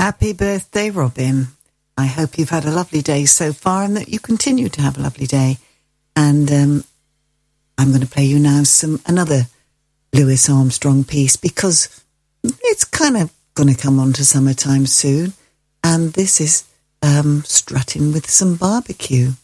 Happy birthday, Robin. I hope you've had a lovely day so far and that you continue to have a lovely day. And I'm going to play you now another Louis Armstrong piece because it's kind of going to come on to summertime soon. And this is Strutting with Some Barbecue.